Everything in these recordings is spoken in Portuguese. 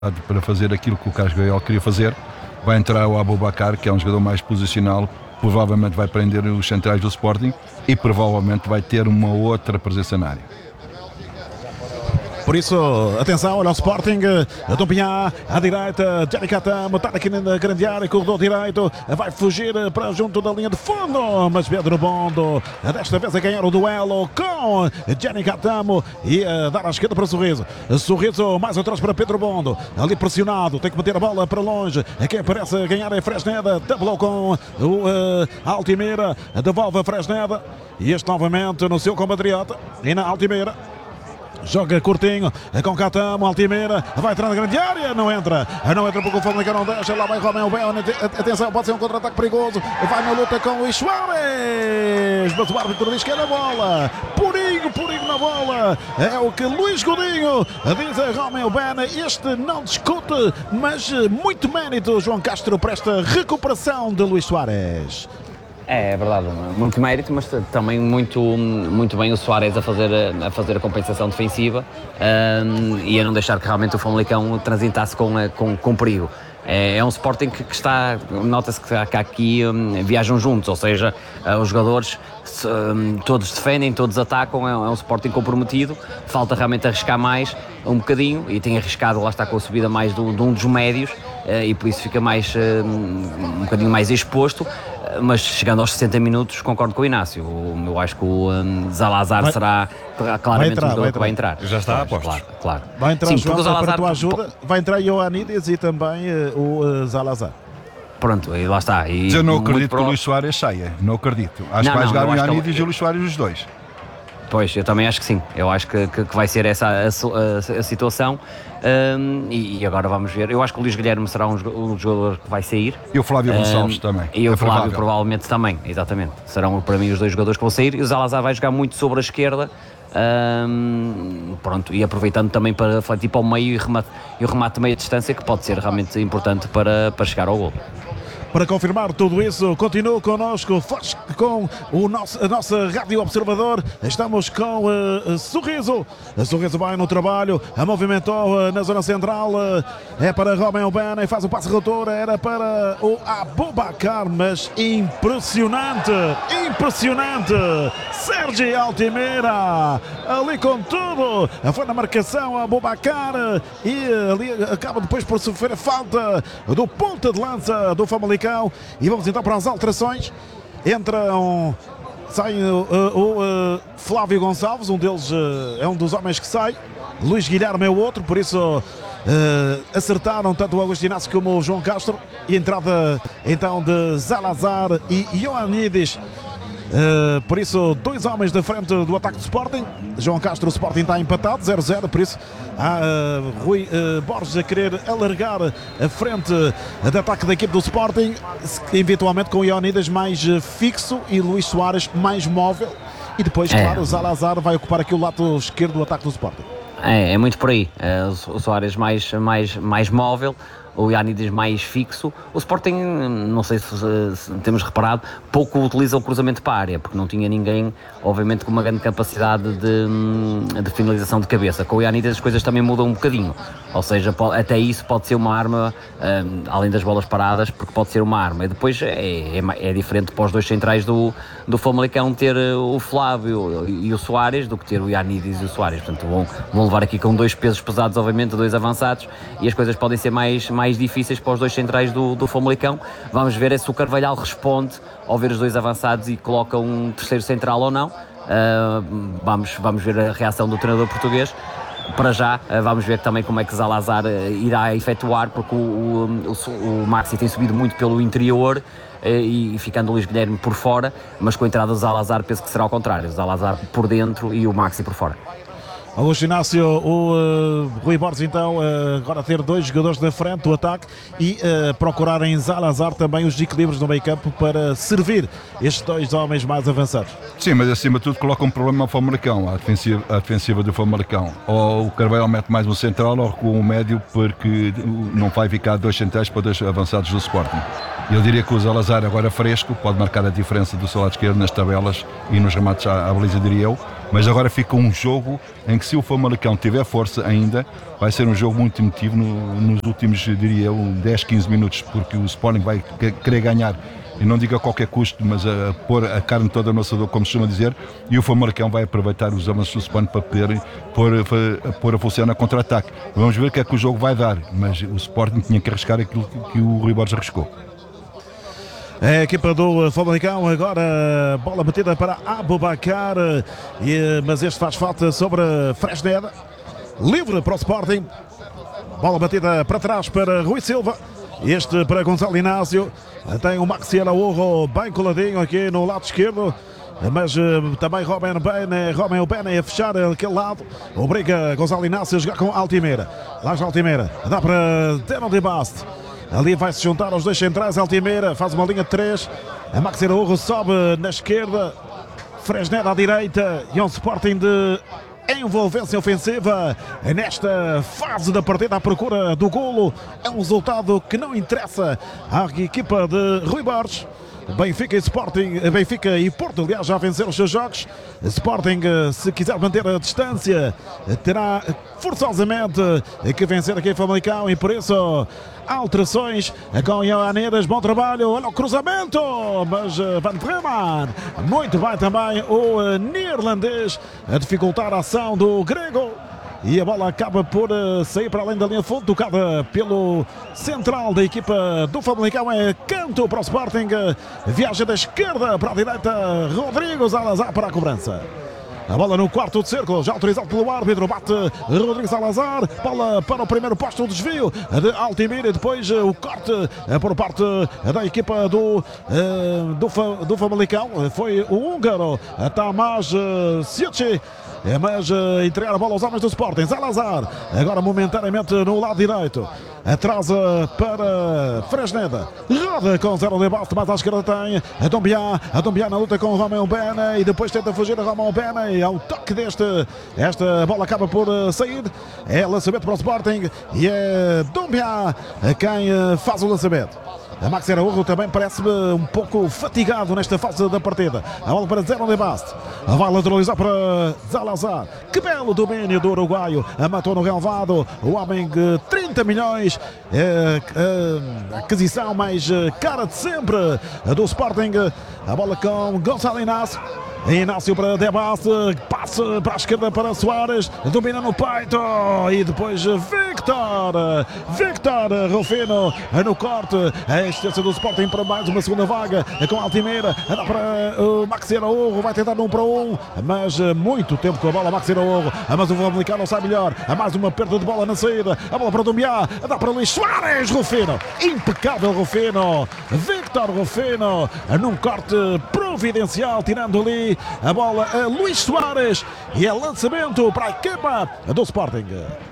para fazer aquilo que o Carlos Gael queria fazer. Vai entrar o Aboubakar, que é um jogador mais posicional, provavelmente vai prender os centrais do Sporting e provavelmente vai ter uma outra presença na área. Por isso, atenção, olha o Sporting, Dompinhá à direita, Gianni Catamo está aqui na grande área, corredor direito, vai fugir para junto da linha de fundo, mas Pedro Bondo, desta vez a ganhar o duelo com Gianni Catamo e a dar à esquerda para Sorriso. Sorriso mais atrás para Pedro Bondo, ali pressionado, tem que meter a bola para longe, quem aparece a ganhar é Fresneda, tabelou com o Altimira, devolve a Fresneda e este novamente no seu compatriota e na Altimira. Joga curtinho com Catamo, Altimira vai entrar na grande área, não entra porque o Famalicão não deixa, lá vai Romeu Bene, atenção, pode ser um contra-ataque perigoso, vai na luta com o Luís Soares, mas o árbitro diz que é na bola, purinho na bola, é o que Luís Godinho diz a Romeu Bene, este não discute, mas muito mérito, João Castro, para esta recuperação de Luís Soares. É verdade, muito mérito, mas também muito bem o Soares a fazer a compensação defensiva e a não deixar que realmente o Famalicão transitasse com perigo. É um Sporting que está, nota-se que aqui viajam juntos, ou seja, os jogadores todos defendem, todos atacam, é um Sporting comprometido, falta realmente arriscar mais um bocadinho e tem arriscado, lá está com a subida mais de um dos médios e por isso fica mais um bocadinho mais exposto. Mas chegando aos 60 minutos concordo com o Inácio, eu acho que o Zalazar será claramente o jogador que vai entrar. Já está aposto. Claro. Vai entrar, sim, João, o Zalazar, para a tua ajuda, vai entrar Ioannidis e também o Zalazar. Pronto, e lá está. E eu não acredito que o Luís Soares saia, não acredito. Acho que vai jogar o Ioannidis e o Luís Soares os dois. Pois, eu também acho que sim. Eu acho que vai ser essa a situação. E agora vamos ver. Eu acho que o Luís Guilherme será um jogador que vai sair. E o Flávio Gonçalves também. E o Flávio provavelmente também, exatamente. Serão para mim os dois jogadores que vão sair. E o Zalazar vai jogar muito sobre a esquerda. Pronto, e aproveitando também para fletir para o meio e o remate de meia distância, que pode ser realmente importante para chegar ao gol. Para confirmar tudo isso, continua connosco com a nossa Rádio Observador. Estamos com Sorriso. Sorriso vai no trabalho, movimentou na zona central. É para Romeu Bene, faz o passe de ruptura. Era para o Aboubakar, mas impressionante. Sérgio Altimira, ali com tudo. Foi na marcação Aboubakar e ali acaba depois por sofrer a falta do ponta de lança do Famalicão. E vamos então para as alterações. Sai o Flávio Gonçalves, um deles é um dos homens que sai. Luís Guilherme é o outro, por isso acertaram tanto o Augusto Inácio como o João Castro. E entrada então de Zalazar e Ioannidis. Por isso, dois homens da frente do ataque do Sporting. João Castro, o Sporting está empatado 0-0, por isso há Rui Borges a querer alargar a frente de ataque da equipe do Sporting, eventualmente com o Ioannidis mais fixo e Luís Soares mais móvel. E depois, claro, o Zalazar vai ocupar aqui o lado esquerdo do ataque do Sporting. É muito por aí. O Soares mais móvel, o Ioannidis mais fixo. O Sporting, não sei se temos reparado, pouco utiliza o cruzamento para a área, porque não tinha ninguém, obviamente, com uma grande capacidade de finalização de cabeça. Com o Ioannidis as coisas também mudam um bocadinho, ou seja, até isso pode ser uma arma, além das bolas paradas, porque pode ser uma arma. E depois é diferente para os dois centrais do Famalicão ter o Flávio e o Soares do que ter o Ioannidis e o Soares. Portanto, vão levar aqui com dois pesos pesados, obviamente, dois avançados, e as coisas podem ser mais difíceis para os dois centrais do Famalicão. Vamos ver se o Carvalhal responde ao ver os dois avançados e coloca um terceiro central ou não. Vamos ver a reação do treinador português. Para já, vamos ver também como é que Zalazar irá efetuar, porque o Maxi tem subido muito pelo interior e ficando o Luís Guilherme por fora, mas com a entrada do Zalazar penso que será ao contrário, o Zalazar por dentro e o Maxi por fora. Augusto Inácio, o Rui Borges então agora ter dois jogadores da frente do ataque e procurar em Zalazar também os equilíbrios no meio campo para servir estes dois homens mais avançados. Sim, mas acima de tudo coloca um problema ao Famalicão, a defensiva do Famalicão. Ou o Carvalhal mete mais um central ou recua um médio, porque não vai ficar dois centrais para dois avançados do Sporting. Eu diria que o Salazar agora fresco pode marcar a diferença do seu lado esquerdo nas tabelas e nos remates à baliza, diria eu, mas agora fica um jogo em que, se o Famalicão tiver força ainda, vai ser um jogo muito emotivo nos últimos, diria eu, 10, 15 minutos, porque o Sporting vai querer ganhar, e não digo a qualquer custo, mas a pôr a carne toda no assador, como se costuma dizer, e o Famalicão vai aproveitar os avanços do Sporting para poder pôr a funcionar contra-ataque. Vamos ver o que é que o jogo vai dar, mas o Sporting tinha que arriscar aquilo que o Rui Borges arriscou. É a equipa do Famalicão, agora bola batida para Aboubakar, mas este faz falta sobre Fresneda, livre para o Sporting, bola batida para trás para Rui Silva, este para Gonçalo Inácio, tem o Maxi Araújo bem coladinho aqui no lado esquerdo, mas também Robin Bene a fechar aquele lado, obriga Gonçalo Inácio a jogar com Altimeira, lá está Altimeira, dá para Denon de Baste. Ali vai se juntar aos dois centrais. Altimeira faz uma linha de 3. A Maxi Araújo sobe na esquerda. Fresneda à direita. E um Sporting de envolvência ofensiva nesta fase da partida à procura do golo. É um resultado que não interessa à equipa de Rui Borges. Benfica e Porto, aliás, já venceram os seus jogos. Sporting, se quiser manter a distância, terá forçosamente que vencer aqui em Famalicão, e por isso alterações com Ioannidis. Bom trabalho, olha o cruzamento, mas Van Bremen, muito bem também o neerlandês a dificultar a ação do grego. E a bola acaba por sair para além da linha de fundo, tocada pelo central da equipa do Famalicão. É canto para o Sporting, viaja da esquerda para a direita, Rodrigo Salazar para a cobrança. A bola no quarto de círculo, já autorizado pelo árbitro, bate Rodrigo Salazar, bola para o primeiro posto, o desvio de Altimeira, e depois o corte por parte da equipa do Famalicão. Foi o húngaro Tamás Siucsi, mas entregar a bola aos homens do Sporting. Salazar, agora momentaneamente no lado direito, atrasa para Fresneda, roda com 0 de baixo, mais à esquerda tem a Dombiá na luta com o Romeu Bene, e depois tenta fugir a Romeu Bene, e ao toque esta bola acaba por sair. É lançamento para o Sporting, e é Dombiá quem faz o lançamento. A Maxi Araújo também parece-me um pouco fatigado nesta fase da partida. A bola para Zé de Baste, vai lateralizar para Salazar. Que belo domínio do uruguaio, matou no relvado o homem de 30 milhões, a aquisição mais cara de sempre do Sporting. A bola com Gonçalo Inácio para De Baste, passe para a esquerda para Soares, domina no peito, e depois Victor Rufino no corte. A extensão do Sporting para mais uma segunda vaga com Altimeira, dá para o Maxi Araújo, vai tentar no 1 para 1, mas muito tempo com a bola Maxi Araújo, mas o Famalicão não sai melhor. Há mais uma perda de bola na saída, a bola para o Dombiá, dá para Luís Soares, Rufino, impecável Rufino, Victor Rufino num corte providencial, tirando ali a bola a Luís Soares, e é lançamento para a equipa do Sporting.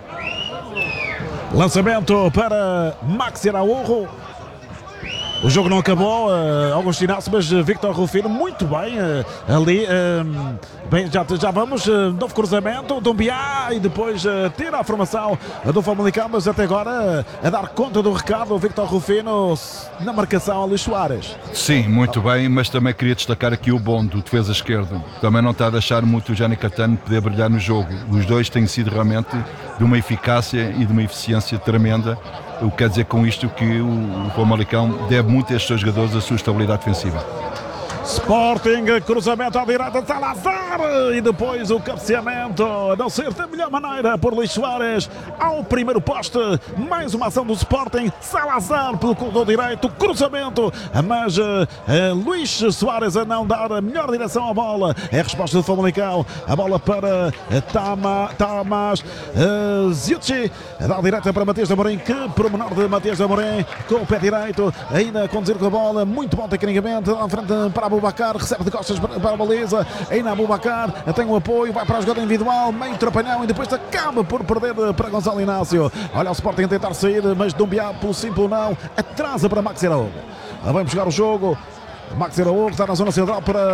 Lançamento para Maxi Araújo. O jogo não acabou, Augusto Inácio, mas Victor Rufino muito bem ali. Bem, já vamos, novo cruzamento, Dombiá, e depois tira a formação do Famalicão, mas até agora a dar conta do recado, o Victor Rufino na marcação a Luís Soares. Sim, muito bem, mas também queria destacar aqui o bom do defesa esquerdo. Também não está a deixar muito o Jani Catano poder brilhar no jogo. Os dois têm sido realmente de uma eficácia e de uma eficiência tremenda. O que quer dizer com isto que o Famalicão deve muito a estes seus jogadores a sua estabilidade defensiva. Sporting, cruzamento à direita de Salazar, e depois o cabeceamento, a não ser da melhor maneira por Luís Soares ao primeiro poste. Mais uma ação do Sporting, Salazar pelo corredor direito, cruzamento, mas Luís Soares a não dar a melhor direção à bola. É a resposta do Famalicão, a bola para Tamás Ziucci, dá direita para Matias de Amorim. Que promenor de Matias de Amorim, com o pé direito, ainda a conduzir com a bola, muito bom tecnicamente, lá em frente para Aboubakar, recebe de costas para a baliza, ainda Aboubakar tem o apoio, vai para a jogada individual, meio trapalhão, e depois acaba por perder para Gonçalo Inácio. Olha o Sporting a tentar sair, mas Dombiá pelo simples não, atrasa para Maxi Araújo. Vamos jogar o jogo. Maxi Araújo está na zona central para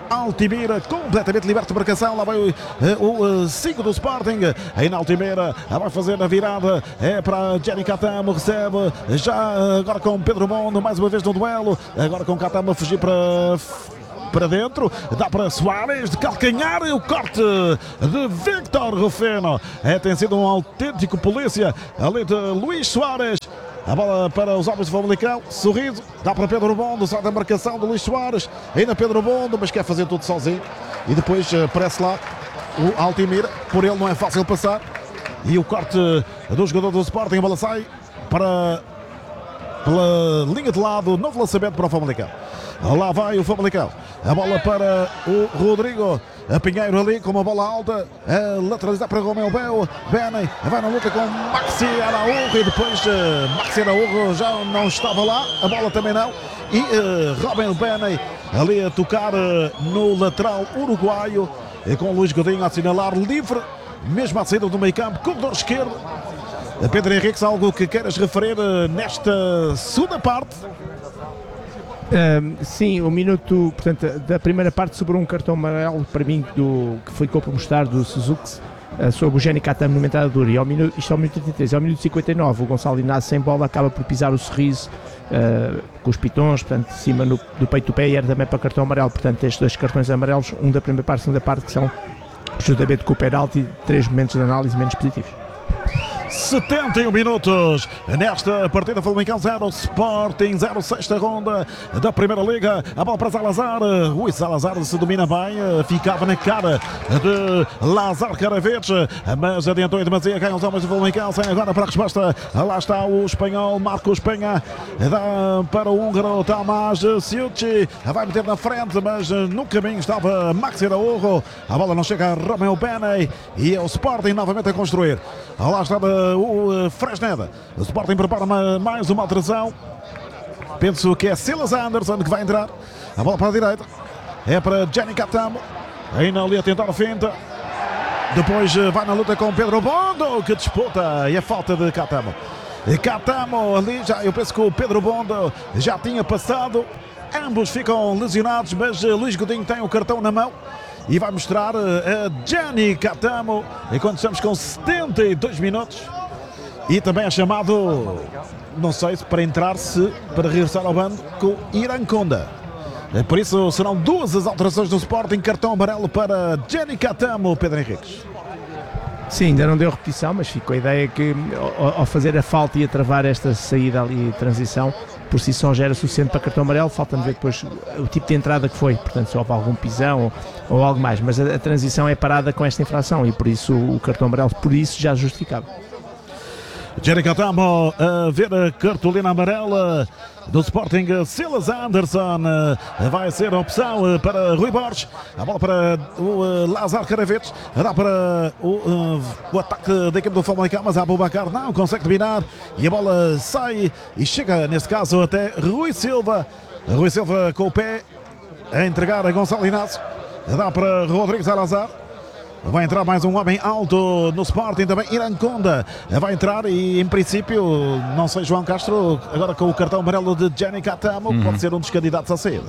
Altimira, completamente liberto de marcação. Lá vai o 5 do Sporting. Aí na Altimira vai fazer a virada. É para Jenny Catamo, recebe já agora com Pedro Mondo, mais uma vez no duelo. Agora com Catamo a fugir para dentro, dá para Soares de calcanhar e o corte de Victor Rufino. Tem sido um autêntico polícia ali de Luís Soares. A bola para os homens de Famalicão, sorriso, dá para Pedro Bondo, sai da marcação de Luís Soares, ainda Pedro Bondo, mas quer fazer tudo sozinho. E depois aparece lá o Altimira, por ele não é fácil passar. E o corte do jogador do Sporting, a bola sai pela linha de lado, novo lançamento para o Famalicão. Lá vai o Famalicão. A bola para o Rodrigo Pinheiro ali com uma bola alta. A lateralizar para Romeu Bene. Vai na luta com Maxi Araújo. E depois Maxi Araújo já não estava lá. A bola também não. E Romeu Bene ali a tocar no lateral uruguaio. Com o Luís Godinho a assinalar livre. Mesmo à saída do meio campo. Corredor esquerdo. Pedro Henriques, algo que queiras referir nesta segunda parte? Sim, o minuto, portanto, da primeira parte sobrou um cartão amarelo para mim que foi para mostrar do Suzuki sobre o Jenny Catamo numa entrada dura. E isto é ao minuto 83, ao minuto 59 o Gonçalo Inácio sem bola acaba por pisar o Sorriso com os pitons, portanto, de cima do peito do pé, e era também para cartão amarelo. Portanto, estes dois cartões amarelos, um da primeira parte e segunda parte, que são juntamente com o penalti, 3 momentos de análise menos positivos. 71 minutos nesta partida. Famalicão 0, Sporting 0, sexta ronda da Primeira Liga. A bola para Salazar. O Salazar se domina bem, ficava na cara de Lázaro Caravetes, mas adiantou em demasia. Ganham os homens do Famalicão. Sai agora para a resposta. Lá está o espanhol Marcos Penha. Dá para o húngaro Tamás Siucci. Vai meter na frente, mas no caminho estava Maxi Araújo. A bola não chega a Romeu Bene e é o Sporting novamente a construir. Lá está o Fresneda. O Sporting prepara mais uma alteração. Penso que é Silas Anderson que vai entrar. A bola para a direita. É para Jenny Catamo. Ainda ali a tentar a finta. Depois vai na luta com Pedro Bondo, que disputa. E a falta de Catamo. Catamo ali já. Eu penso que o Pedro Bondo já tinha passado. Ambos ficam lesionados, mas Luís Godinho tem o cartão na mão. E vai mostrar a Jenny Catamo enquanto estamos com 72 minutos. E também é chamado, não sei se para entrar-se, para regressar ao bando, com Iranconda. Por isso serão duas as alterações do Sporting. Cartão amarelo para Jenny Catamo, Pedro Henriques. Sim, ainda não deu repetição, mas ficou a ideia que ao fazer a falta e a travar esta saída ali, transição, por si só já era suficiente para cartão amarelo. Falta-me ver depois o tipo de entrada que foi, portanto se houve algum pisão ou algo mais, mas a transição é parada com esta infração e por isso o cartão amarelo, por isso já justificava. Jenny Catamo a ver a cartolina amarela do Sporting. Silas Anderson vai ser a opção para Rui Borges. A bola para o Lázaro Caravetes. Dá para o ataque da equipe do Famalicão, mas Aboubakar não consegue dominar e a bola sai e chega nesse caso até Rui Silva. Rui Silva com o pé a entregar a Gonçalo Inácio. Dá para Rodrigo Salazar. Vai entrar mais um homem alto no Sporting, também Iranconda vai entrar e em princípio, não sei, João Castro, agora com o cartão amarelo de Jenny Catamo, pode ser um dos candidatos a sair.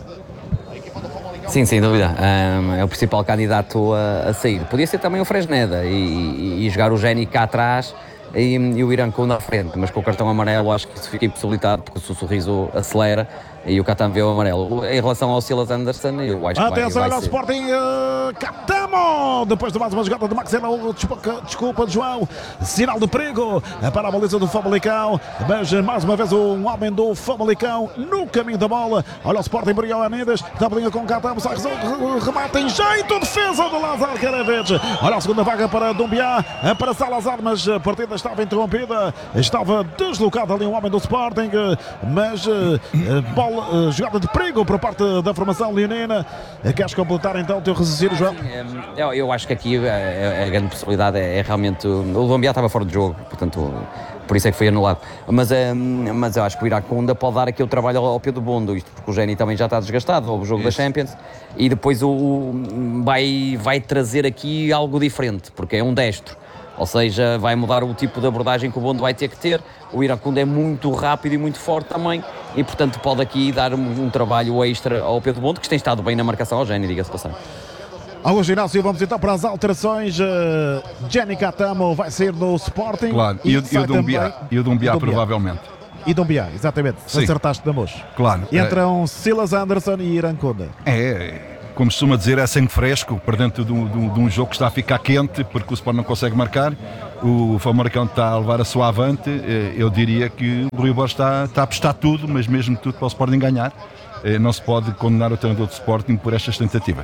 Sim, sem dúvida, é o principal candidato a sair. Podia ser também o Fresneda e jogar o Jenny cá atrás e o Iranconda à frente, mas com o cartão amarelo acho que isso fica impossibilitado porque o Sorriso acelera e o Catamo vê o amarelo. Em relação ao Silas Anderson, eu acho que atenção vai ao ser. Sporting, Catamo, depois de mais uma jogada de Maximo, desculpa de João, sinal de perigo para a baliza do Famalicão, mas mais uma vez um homem do Famalicão no caminho da bola. Olha o Sporting, Brião Anidas, tabelinha com Catamo, sai, remata em jeito, defesa do Lázaro Caravetes. Olha a segunda vaga para Dumbiá, para Salazar, mas a partida estava interrompida, estava deslocado ali um homem do Sporting, mas bola, jogada de perigo por parte da formação leonina. Queres completar então o teu raciocínio, João? Eu acho que aqui a grande possibilidade é realmente o Dumbiá estava fora de jogo, portanto por isso é que foi anulado, mas eu acho que o Iranconda pode dar aqui o trabalho ao Pedro Bondo, isto porque o Jenny também já está desgastado, houve o jogo da Champions e depois vai trazer aqui algo diferente, porque é um destro. Ou seja, vai mudar o tipo de abordagem que o Bondo vai ter que ter. O Iracundo é muito rápido e muito forte também, e portanto pode aqui dar um trabalho extra ao Pedro Bondo, que tem estado bem na marcação ao Jenny, diga-se passando. Augusto Inácio, vamos então para as alterações. Jenny Catamo vai sair no Sporting. Claro, e o Dumbiá provavelmente. E Dumbiá, exatamente. Sim. Acertaste da moça. Claro. Entram Silas Anderson e Irankunda. Como costuma dizer, é sangue fresco para dentro de um jogo que está a ficar quente, porque o Sport não consegue marcar. O Famalicão está a levar a sua avante. Eu diria que o Rui Borges está a apostar tudo, mas mesmo tudo para o Sporting ganhar. Não se pode condenar o treinador do Sporting por estas tentativas.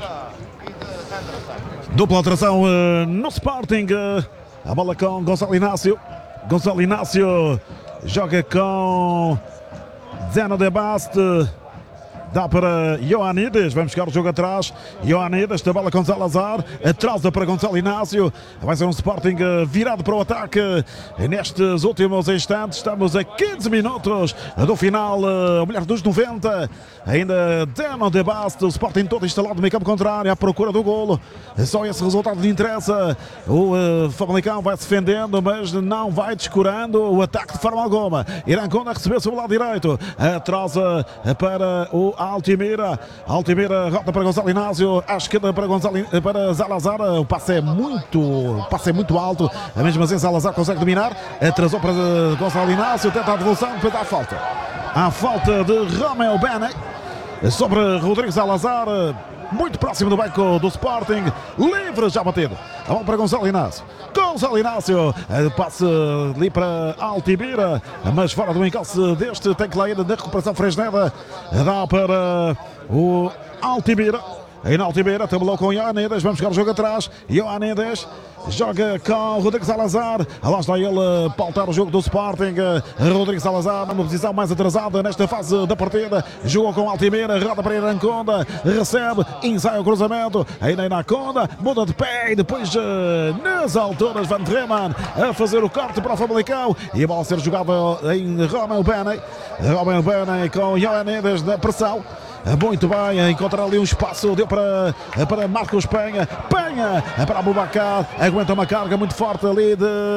Dupla alteração no Sporting. A bola com Gonçalo Inácio. Gonçalo Inácio joga com Zeno de Baste. Dá para Ioannidis, vamos chegar o jogo atrás. Ioannidis, da bola com Salazar, atrasa para Gonçalo Inácio. Vai ser um Sporting virado para o ataque. Nestes últimos instantes, estamos a 15 minutos do final, a mulher dos 90. Ainda Zeno de Baste, o Sporting todo instalado no meio campo contrário, à procura do golo. Só esse resultado lhe interessa. O Famalicão vai se defendendo, mas não vai descurando o ataque de forma alguma. Irankunda recebeu sobre o lado direito, atrasa para o Altimira. Altimira rota para Gonçalo Inácio, à esquerda para Salazar. O passe é muito alto, mesmo assim Salazar consegue dominar. Atrasou para Gonçalo Inácio, tenta a devolução, depois dá a falta. A falta de Romeu Bene sobre Rodrigo Salazar, muito próximo do banco do Sporting, livre já batido. A bola para Gonçalo Inácio. Gonçalo Inácio, passe ali para Altimira, mas fora do encalço deste, tem que lá ir na recuperação Fresneda. Dá para o Altimira. Aí na Altimira, tabelou com Ioannidis, vamos jogar o jogo atrás. Ioannidis joga com Rodrigo Salazar. Lá está ele a pautar o jogo do Sporting. Rodrigo Salazar numa posição mais atrasada nesta fase da partida. Jogou com Altimira, roda para Irankunda, recebe, ensaia o cruzamento. Ainda Irankunda, muda de pé e depois nas alturas Van Dreman a fazer o corte para o Famalicão. E a bola a ser jogada em Romeu Bene. Romeu Bene com Ioannidis na pressão. Muito bem, encontrar ali um espaço, deu para Marcos Penha para Abubakar, aguenta uma carga muito forte ali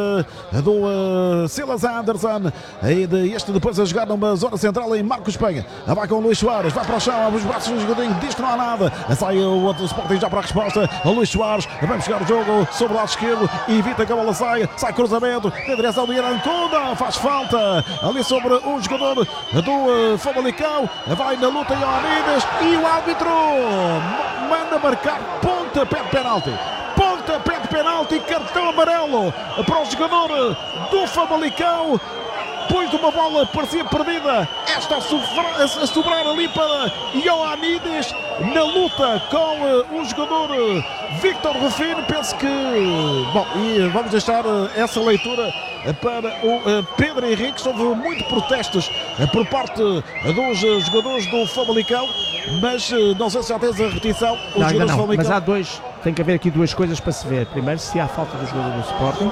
do Silas Anderson, e este depois a jogar numa zona central em Marcos Penha, vai com o Luís Soares, vai para o chão, os braços do Godinho, diz que não há nada, sai o outro Sporting já para a resposta, o Luís Soares, vamos chegar o jogo sobre o lado esquerdo, evita que a bola saia, sai cruzamento, na direção do Irankunda, faz falta ali sobre o jogador do Famalicão, vai na luta Ioannidis. E o árbitro manda marcar pontapé de penalti. Pontapé de penalti, cartão amarelo para o jogador do Famalicão. Depois de uma bola parecia perdida, esta a sobrar ali para Ioannidis na luta com o jogador Victor Rufino. Penso que, bom, e vamos deixar essa leitura para o Pedro Henrique. Houve muito protestos por parte dos jogadores do Famalicão, mas não sei se já tens a repetição. Os jogadores do Famalicão. Mas há dois, tem que haver aqui duas coisas para se ver. Primeiro, se há falta do jogador do Sporting.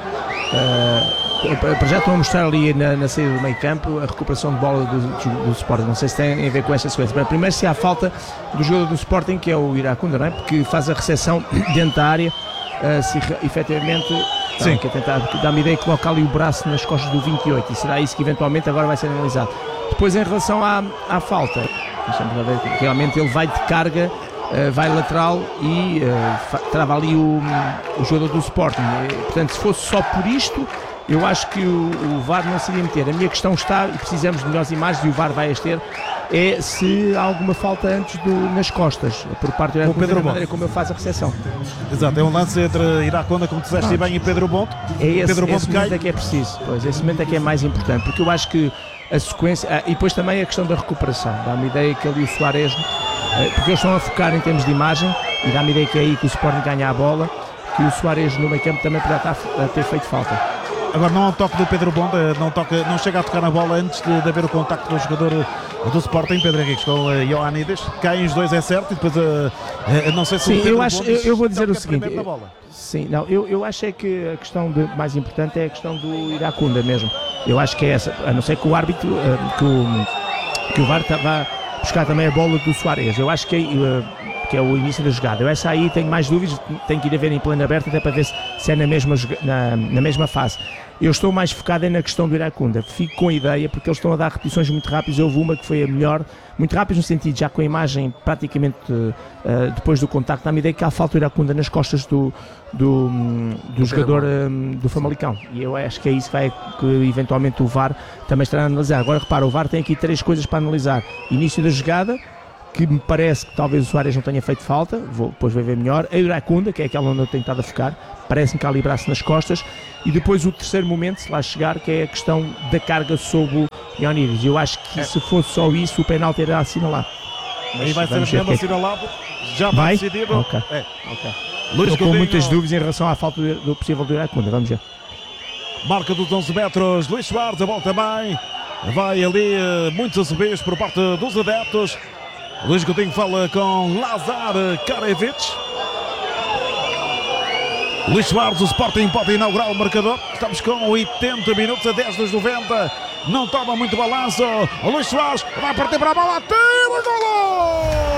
Já estão a mostrar ali na saída do meio campo a recuperação de bola do Sporting, não sei se tem a ver com esta sequência, mas primeiro se há falta do jogador do Sporting, que é o Irankunda, não é? Porque faz a recepção dentro da área, se efetivamente quer tentar, dá-me a ideia que coloca ali o braço nas costas do 28 e será isso que eventualmente agora vai ser analisado. Depois em relação à falta, realmente ele vai de carga, vai lateral e trava ali o jogador do Sporting, portanto se fosse só por isto eu acho que o VAR não se iria meter. A minha questão está, e precisamos de melhores imagens, e o VAR vai as ter, é se há alguma falta antes nas costas, por parte do Irankunda, da maneira como ele faz a recepção. Exato, é um lance entre Irankunda, como disseste bem, e Pedro Bonto. É esse momento é que é preciso, pois, esse momento é que é mais importante, porque eu acho que a sequência, e depois também a questão da recuperação, dá-me a ideia que ali o Soares, porque eles estão a focar em termos de imagem, e dá-me a ideia que é aí que o Sporting ganha a bola, que o Soares no meio campo também poderá estar a ter feito falta. Agora não há um toque do Pedro Bonda, não chega a tocar na bola antes de haver o contacto do jogador do Sporting, Pedro Henriques, com o Ioannidis. Caem os dois, é certo, e depois não sei se sim, o Pedro eu vou dizer o seguinte. Sim, não, eu acho é que a questão mais importante é a questão do Irankunda mesmo. Eu acho que é essa, a não ser que o árbitro, que o VAR vá buscar também a bola do Soares. Eu acho que que é o início da jogada. Eu essa aí tenho mais dúvidas, tenho que ir a ver em plano aberto até para ver se é na mesma fase. Eu estou mais focado na questão do Iracunda, fico com a ideia, porque eles estão a dar repetições muito rápidas. Houve uma que foi a melhor, muito rápido no sentido, já com a imagem praticamente depois do contacto, dá-me a ideia que há falta do Iracunda nas costas do jogador do Famalicão, e eu acho que é isso que eventualmente o VAR também estará a analisar. Agora repara, o VAR tem aqui 3 coisas para analisar: início da jogada, que me parece que talvez o Soares não tenha feito falta, depois vai ver melhor. A Iracunda, que é aquela onde eu tenho estado a focar, parece-me que há ali braço nas costas. E depois o terceiro momento, se lá chegar, que é a questão da carga sobre o Ioannidis. Eu acho que se fosse só isso, o penalti era assinalado. Aí vai ser mesmo assinalado, já vai decidido. Ok. Estou com muitas dúvidas em relação à falta do possível do Iracunda, vamos ver. Marca dos 11 metros, Luís Soares, a bola também. Vai ali muitos assobios por parte dos adeptos. Luís Coutinho fala com Lazar Karevich. Luís Soares, o Sporting pode inaugurar o marcador. Estamos com 80 minutos a 10 dos 90. Não toma muito balanço. O Luís Soares vai partir para a bola. Tira o golo!